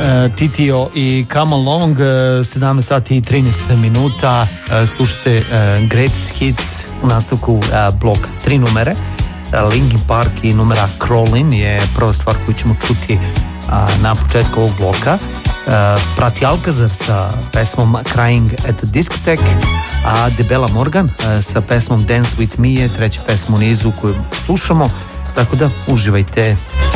Titio i Come Along, 17 sati i 13 minuta, slušajte Greatest Hits, u nastavku blok 3 numere, Linkin Park i numera Crawlin je prva stvar koju ćemo čuti na početku ovog bloka. Prati Alcazar sa pesmom Crying at the Discotheque, a Debella Morgan sa pesmom Dance with Me je treća pesma u nizu koju slušamo, tako da uživajte.